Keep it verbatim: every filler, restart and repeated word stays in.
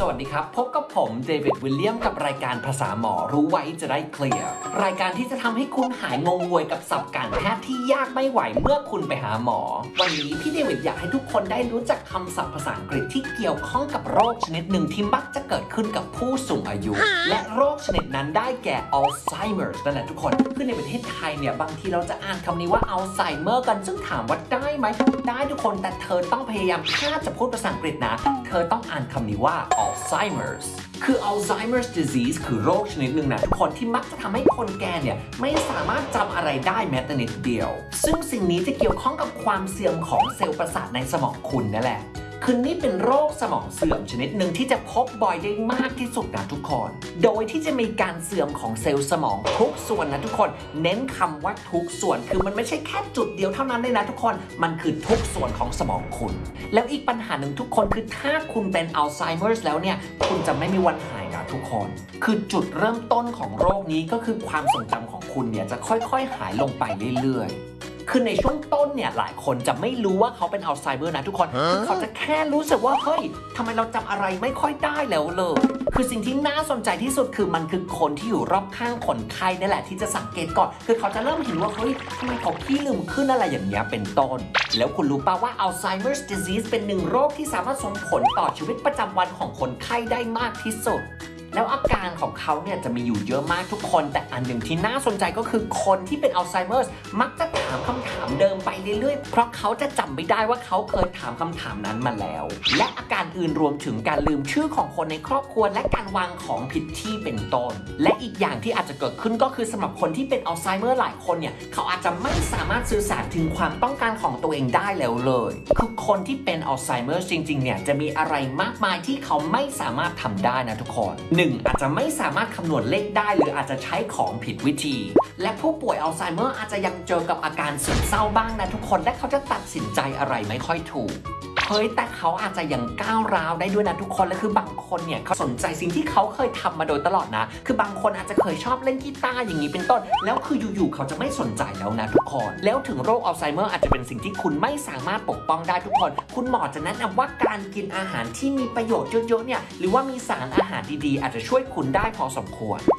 สวัสดีครับพบกับผมเดวิดวิลเลียมกับรายการภาษาหมอรู้ไว้จะได้เคลียร์รายการที่จะทำให้คุณหายงงงวยกับศัพท์การแพทย์ที่ยากไม่ไหวเมื่อคุณไปหาหมอวันนี้พี่เดวิดอยากให้ทุกคนได้รู้จักคำศัพท์ภาษาอังกฤษที่เกี่ยวข้องกับโรคชนิดหนึ่งที่มักจะเกิดขึ้นกับผู้สูงอายุและโรคชนิดนั้นได้แก่อัลไซเมอร์นั่นแหละทุกคนคือในประเทศไทยเนี่ยบางทีเราจะอ่านคำนี้ว่าอัลไซเมอร์กันซึ่งถามว่าได้ไหมได้ทุกคนแต่เธอต้องพยายามถ้าจะพูดภาษาอังกฤษนะเธอต้องอ่านคำนี้ว่า Alzheimer's คือ Alzheimer's disease คือโรคชนิดหนึ่งนะทุกคนที่มักจะทำให้คนแก่เนี่ยไม่สามารถจำอะไรได้แม้แต่นิดเดียวซึ่งสิ่งนี้จะเกี่ยวข้องกับความเสื่อมของเซลล์ประสาทในสมองคุณนั่นแหละคือนี่เป็นโรคสมองเสื่อมชนิดหนึ่งที่จะพบบ่อยได้มากที่สุดนะทุกคนโดยที่จะมีการเสื่อมของเซลล์สมองทุกส่วนนะทุกคนเน้นคำว่าทุกส่วนคือมันไม่ใช่แค่จุดเดียวเท่านั้นเลยนะทุกคนมันคือทุกส่วนของสมองคุณแล้วอีกปัญหาหนึ่งทุกคนคือถ้าคุณเป็นอัลไซเมอร์แล้วเนี่ยคุณจะไม่มีวันหายนะทุกคนคือจุดเริ่มต้นของโรคนี้ก็คือความทรงจำของคุณเนี่ยจะค่อยๆหายลงไปเรื่อยๆคือในช่วงต้นเนี่ยหลายคนจะไม่รู้ว่าเขาเป็นอัลไซเมอร์นะทุกคนคือเขาจะแค่รู้สึกว่าเฮ้ยทำไมเราจำอะไรไม่ค่อยได้แล้วเลยคือสิ่งที่น่าสนใจที่สุดคือมันคือคนที่อยู่รอบข้างคนไข้นี่แหละที่จะสังเกตก่อนคือเขาจะเริ่มเห็นว่าเฮ้ยทำไมเขาขี้ลืมขึ้นอะไรอย่างเงี้ยเป็นต้นแล้วคุณรู้ป่าวว่า Alzheimer's disease เป็นหนึ่งโรคที่สามารถส่งผลต่อชีวิตประจำวันของคนไข้ได้มากที่สุดแล้วอาการของเขาเนี่ยจะมีอยู่เยอะมากทุกคนแต่อันหนึ่งที่น่าสนใจก็คือคนที่เป็นอัลไซเมอร์มักจะถามคำถามเดิมไปเรื่อยๆเพราะเขาจะจำไม่ได้ว่าเขาเคยถามคำถามนั้นมาแล้วและอาการอื่นรวมถึงการลืมชื่อของคนในครอบครัวและการวางของผิดที่เป็นต้นและอีกอย่างที่อาจจะเกิดขึ้นก็คือสำหรับคนที่เป็นอัลไซเมอร์หลายคนเนี่ยเขาอาจจะไม่สามารถสื่อสารถึงความต้องการของตัวเองได้แล้วเลยคือคนที่เป็นอัลไซเมอร์จริงๆเนี่ยจะมีอะไรมากมายที่เขาไม่สามารถทำได้นะทุกคนหนึ่งอาจจะไม่สามารถคำนวณเลขได้หรืออาจจะใช้ของผิดวิธีและผู้ป่วยอัลไซเมอร์อาจจะยังเจอกับอาการซึมเศร้าบ้างนะทุกคนและเขาจะตัดสินใจอะไรไม่ค่อยถูกเฮ้ยแต่เขาอาจจะยังก้าวร้าวได้ด้วยนะทุกคนและคือบางคนเนี่ยเขาสนใจสิ่งที่เขาเคยทำมาโดยตลอดนะคือบางคนอาจจะเคยชอบเล่นกีตาร์อย่างนี้เป็นต้นแล้วคืออยู่ๆเขาจะไม่สนใจแล้วนะทุกคนแล้วถึงโรคอัลไซเมอร์อาจจะเป็นสิ่งที่คุณไม่สามารถปกป้องได้ทุกคนคุณหมอจะแนะนำว่าการกินอาหารที่มีประโยชน์เยอะๆเนี่ยหรือว่ามีสารอาหารดีๆอาจจะช่วยคุณได้พอสมควร